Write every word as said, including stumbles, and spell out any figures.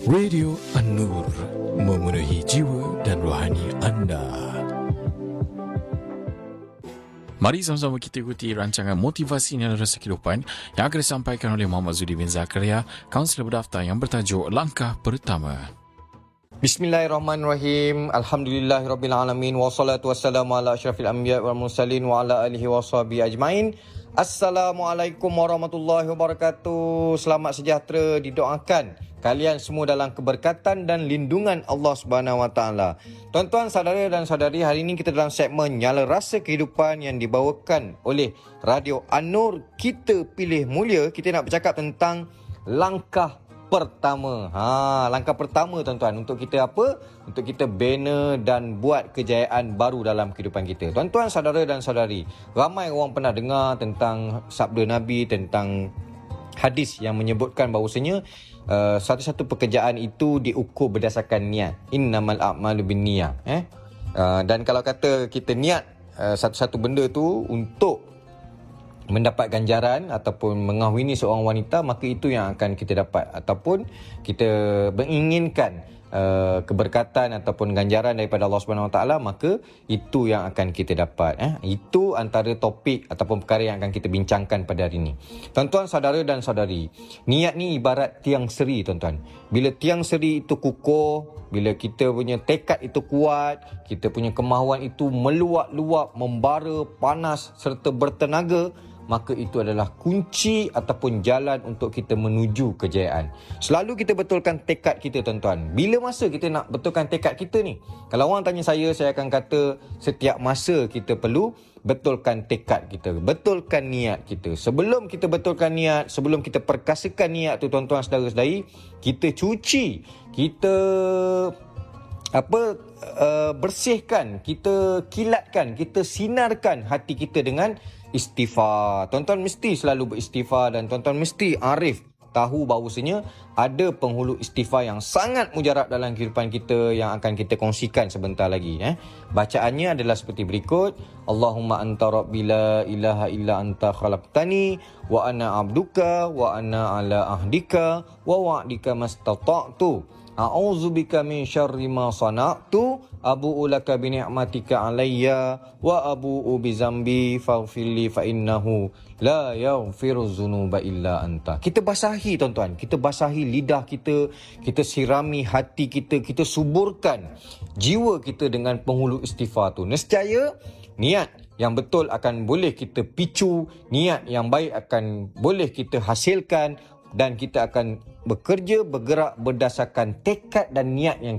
Radio An-Nur, memenuhi jiwa dan rohani anda. Mari sama-sama kita ikuti rancangan motivasi dan rasa kehidupan yang akan disampaikan oleh Muhammad Zudi bin Zakaria, kaunselor berdaftar yang bertajuk Langkah Pertama. Bismillahirrahmanirrahim. Alhamdulillahirrabbilalamin. Wassalatu wassalamu ala asyrafil anbiya wal mursalin wa ala alihi wa sahbihi ajmain. Assalamualaikum warahmatullahi wabarakatuh. Selamat sejahtera didoakan kalian semua dalam keberkatan dan lindungan Allah Subhanahu Wa Taala. Tuan-tuan, saudara dan saudari, hari ini kita dalam segmen Nyala Rasa Kehidupan yang dibawakan oleh Radio An-Nur. Kita pilih mulia. Kita nak bercakap tentang langkah pertama. Ha, langkah pertama tuan-tuan, untuk kita apa? Untuk kita bina dan buat kejayaan baru dalam kehidupan kita. Tuan-tuan, saudara dan saudari, ramai orang pernah dengar tentang sabda Nabi, tentang hadis yang menyebutkan bahawasanya uh, satu-satu pekerjaan itu diukur berdasarkan niat. Innamal a'malu binniyah. Eh? Uh, dan kalau kata kita niat uh, satu-satu benda tu untuk mendapat ganjaran ataupun mengahwini seorang wanita, maka itu yang akan kita dapat, ataupun kita menginginkan uh, keberkatan ataupun ganjaran daripada Allah Subhanahu Wa Taala, maka itu yang akan kita dapat. Eh? Itu antara topik ataupun perkara yang akan kita bincangkan pada hari ini. Tuan-tuan, saudara dan saudari, niat ni ibarat tiang seri tuan-tuan. Bila tiang seri itu kukuh, bila kita punya tekad itu kuat, kita punya kemahuan itu meluap-luap, membara, panas serta bertenaga, maka itu adalah kunci ataupun jalan untuk kita menuju kejayaan. Selalu kita betulkan tekad kita tuan-tuan. Bila masa kita nak betulkan tekad kita ni? Kalau orang tanya saya, saya akan kata setiap masa kita perlu betulkan tekad kita, betulkan niat kita. Sebelum kita betulkan niat, sebelum kita perkasakan niat tu tuan-tuan saudara-saudari, kita cuci, kita apa uh, bersihkan, kita kilatkan, kita sinarkan hati kita dengan istighfar. Tuan-tuan mesti selalu beristighfar, dan tuan-tuan mesti arif tahu bahawasanya ada penghulu istighfar yang sangat mujarab dalam kehidupan kita yang akan kita kongsikan sebentar lagi. Eh? Bacaannya adalah seperti berikut. Allahumma anta rabbi la ilaha illa anta khalaqtani wa ana abduka wa ana ala ahdika wa wa'dika mastata'tu. A'udzubika min syarri ma sana'tu abu'u laka bi ni'matika alayya wa abu'u bi zambi faghfirli fa innahu la yaghfiru dzunuba illa anta. Kita basahi tuan-tuan, kita basahi lidah kita, kita sirami hati kita, kita suburkan jiwa kita dengan penghulu istighfar tu. Nescaya niat yang betul akan boleh kita picu, niat yang baik akan boleh kita hasilkan, dan kita akan bekerja, bergerak berdasarkan tekad dan niat yang